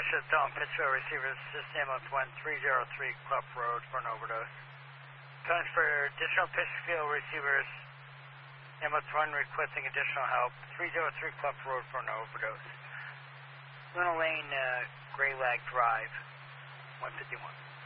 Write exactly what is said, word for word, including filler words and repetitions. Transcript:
Township, Dalton Pittsfield receivers, system ambulance one three zero three Clough Road for an overdose. Calling for additional Pittsfield receivers, ambulance one requesting additional help, three zero three Clough Road for an overdose. Luna Lane, uh, Gray Lag Drive, one fifty-one.